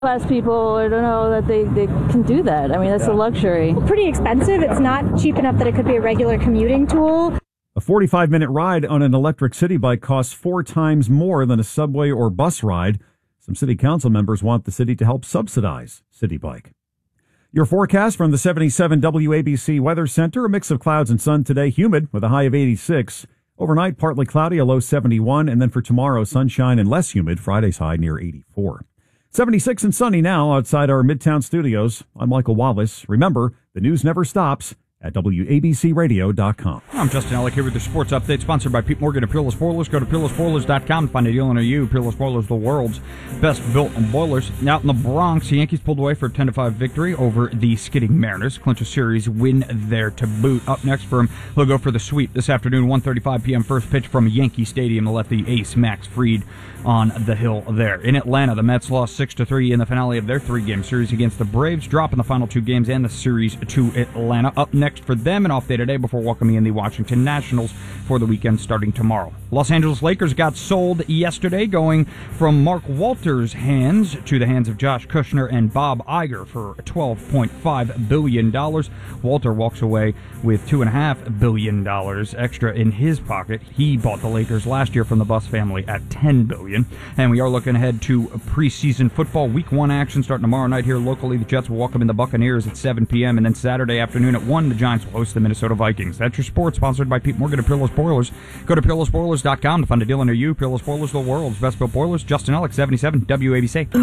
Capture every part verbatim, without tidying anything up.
Less people, I don't know that they, they can do that. I mean, that's yeah. a luxury. Pretty expensive. It's not cheap enough that it could be a regular commuting tool. A forty-five minute ride on an electric city bike costs four times more than a subway or bus ride. Some city council members want the city to help subsidize City Bike. Your forecast from the seventy-seven W A B C Weather Center. A mix of clouds and sun today, humid with a high of eighty-six. Overnight, partly cloudy, a low seventy-one. And then for tomorrow, sunshine and less humid. Friday's high near eighty-four. seventy-six and sunny now outside our Midtown studios. I'm Michael Wallace. Remember, the news never stops at W A B C radio dot com. I'm Justin Ellick here with the sports update, sponsored by Pete Morgan of Peerless Boilers. Go to peerless boilers dot com to find a deal near you. Peerless Boilers, the world's best built boilers. Out in the Bronx, the Yankees pulled away for a ten to five victory over the skidding Mariners. Clinch a series win there to boot. Up next for him, he'll go for the sweep this afternoon, one thirty-five p.m. first pitch from Yankee Stadium to let the ace Max Fried on the hill there. In Atlanta, the Mets lost six to three in the finale of their three-game series against the Braves, dropping the final two games and the series to Atlanta. Up next for them, an off day today before welcoming in the Washington Nationals for the weekend starting tomorrow. Los Angeles Lakers got sold yesterday, going from Mark Walters' hands to the hands of Josh Kushner and Bob Iger for twelve point five billion dollars. Walter walks away with two point five billion dollars extra in his pocket. He bought the Lakers last year from the Buss family at ten billion dollars. And we are looking ahead to preseason football. Week one action starting tomorrow night here locally. The Jets will welcome in the Buccaneers at seven p.m. And then Saturday afternoon at one, the Giants will host the Minnesota Vikings. That's your sports, sponsored by Pete Morgan of Peerless Boilers. Go to peerless boilers dot com to find a deal near you. Peerless Boilers, the world's best built boilers. Justin Ellick, seventy-seven W A B C.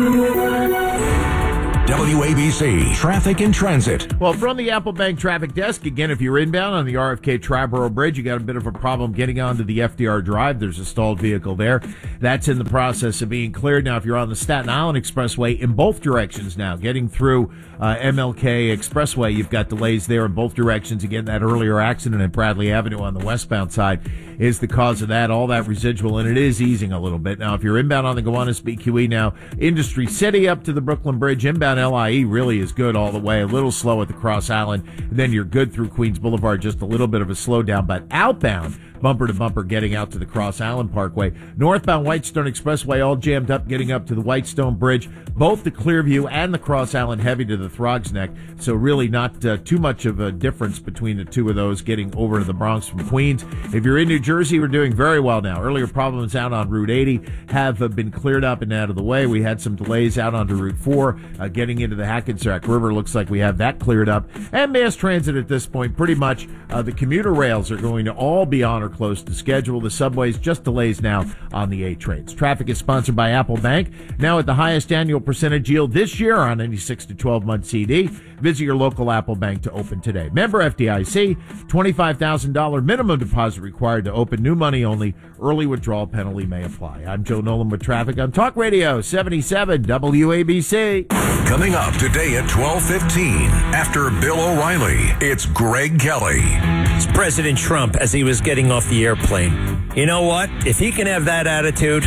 W A B C Traffic and Transit. Well, from the Apple Bank Traffic Desk, again, if you're inbound on the R F K Triborough Bridge, you got a bit of a problem getting onto the F D R Drive. There's a stalled vehicle there. That's in the process of being cleared. Now, if you're on the Staten Island Expressway in both directions now, getting through uh, M L K Expressway, you've got delays there in both directions. Again, that earlier accident at Bradley Avenue on the westbound side is the cause of that, all that residual, and it is easing a little bit. Now, if you're inbound on the Gowanus B Q E now, Industry City up to the Brooklyn Bridge, inbound L I E really is good all the way, a little slow at the Cross Island, and then you're good through Queens Boulevard, just a little bit of a slowdown, but outbound, bumper to bumper getting out to the Cross Island Parkway. Northbound Whitestone Expressway all jammed up getting up to the Whitestone Bridge, both the Clearview and the Cross Island heavy to the Throgs Neck, so really not uh, too much of a difference between the two of those getting over to the Bronx from Queens. If you're in New Jersey, we're doing very well now. Earlier problems out on Route eighty have uh, been cleared up and out of the way. We had some delays out onto Route four, uh, getting into the Hackensack River. Looks like we have that cleared up. And mass transit at this point, pretty much uh, the commuter rails are going to all be on or close to schedule. The subways, just delays now on the A trains. Traffic is sponsored by Apple Bank. Now at the highest annual percentage yield this year on any six to twelve month C D. Visit your local Apple Bank to open today. Member F D I C, twenty-five thousand dollars minimum deposit required to open. New money only. Early withdrawal penalty may apply. I'm Joe Nolan with traffic on Talk Radio seventy-seven W A B C. Coming up today at twelve fifteen, after Bill O'Reilly, it's Greg Kelly. It's President Trump as he was getting off the airplane. You know what? If he can have that attitude,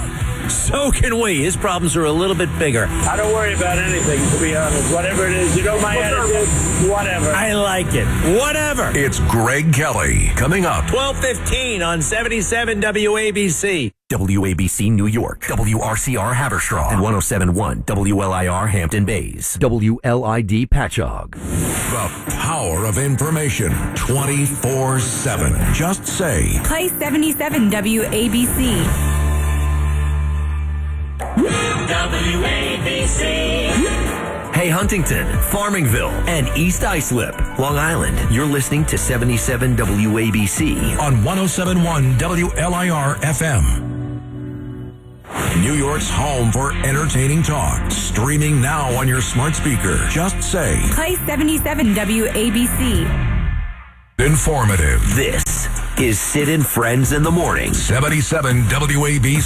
so can we. His problems are a little bit bigger. I don't worry about anything, to be honest. Whatever it is, you know my attitude, whatever. I like it. Whatever. It's Greg Kelly. Coming up. twelve fifteen on seventy-seven W A B C. W A B C New York, W R C R Haverstraw, and one oh seven point one W L I R Hampton Bays, W L I D Patchogue. The power of information twenty-four seven. Just say. Play seventy-seven W A B C. W A B C. Hey, Huntington, Farmingville, and East Islip, Long Island. You're listening to seventy-seven W A B C on one oh seven point one W L I R F M. New York's home for entertaining talk. Streaming now on your smart speaker. Just say. Play seventy-seven W A B C. Informative. This is Sid and Friends in the Morning. seventy-seven W A B C.